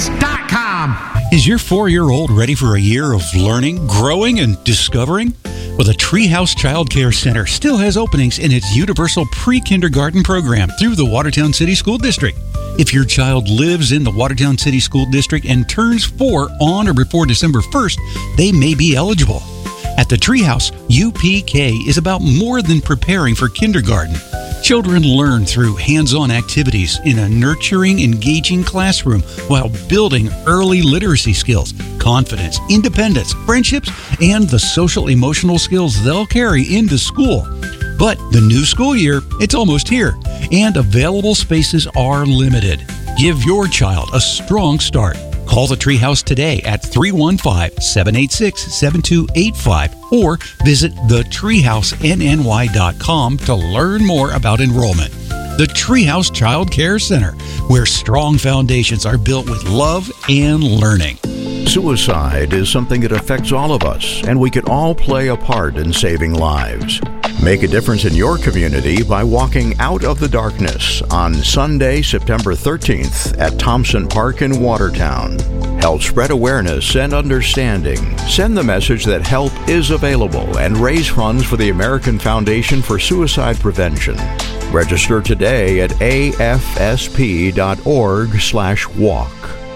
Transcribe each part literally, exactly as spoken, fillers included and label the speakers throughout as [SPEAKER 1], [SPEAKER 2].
[SPEAKER 1] kids dot com.
[SPEAKER 2] Is your four-year-old ready for a year of learning, growing, and discovering? Well, the Treehouse Child Care Center still has openings in its universal pre-kindergarten program through the Watertown City School District. If your child lives in the Watertown City School District and turns four on or before December first, they may be eligible. At the Treehouse, U P K is about more than preparing for kindergarten. Children learn through hands-on activities in a nurturing, engaging classroom while building early literacy skills, confidence, independence, friendships, and the social-emotional skills they'll carry into school. But the new school year, it's almost here, and available spaces are limited. Give your child a strong start. Call the Treehouse today at three one five, seven eight six, seven two eight five or visit the treehouse n n y dot com to learn more about enrollment. The Treehouse Child Care Center, where strong foundations are built with love and learning.
[SPEAKER 3] Suicide is something that affects all of us, and we can all play a part in saving lives. Make a difference in your community by walking out of the darkness on Sunday, September thirteenth at Thompson Park in Watertown. Help spread awareness and understanding. Send the message that help is available and raise funds for the American Foundation for Suicide Prevention. Register today at a f s p dot org slash walk.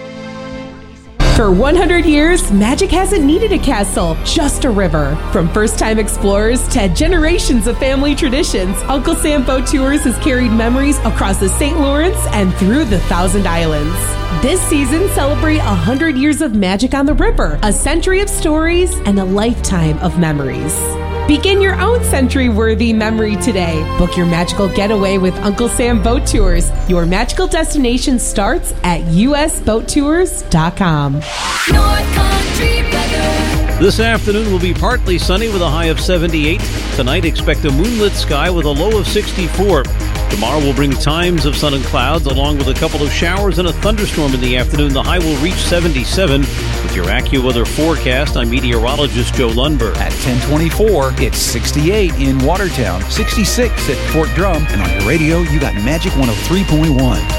[SPEAKER 4] For one hundred years, Magic hasn't needed a castle, just a river. From first-time explorers to generations of family traditions, Uncle Sam Boat Tours has carried memories across the Saint Lawrence and through the Thousand Islands. This season, celebrate one hundred years of magic on the river, a century of stories, and a lifetime of memories. Begin your own century-worthy memory today. Book your magical getaway with Uncle Sam Boat Tours. Your magical destination starts at u s boat tours dot com.
[SPEAKER 5] North Country weather.
[SPEAKER 6] This afternoon will be partly sunny with a high of seventy-eight. Tonight, expect a moonlit sky with a low of sixty-four. Tomorrow will bring times of sun and clouds, along with a couple of showers and a thunderstorm in the afternoon. The high will reach seventy-seven. With your AccuWeather forecast, I'm meteorologist Joe Lundberg.
[SPEAKER 7] At ten twenty-four, it's sixty-eight in Watertown, sixty-six at Fort Drum, and on your radio, you got Magic one oh three point one.